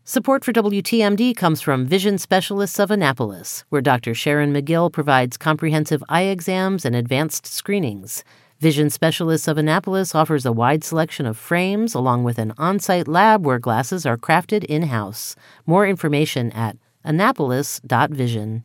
Support for WTMD comes from Vision Specialists of Annapolis, where Dr. Sharon McGill provides comprehensive eye exams and advanced screenings. Vision Specialists of Annapolis offers a wide selection of frames along with an on-site lab where glasses are crafted in-house. More information at annapolis.vision.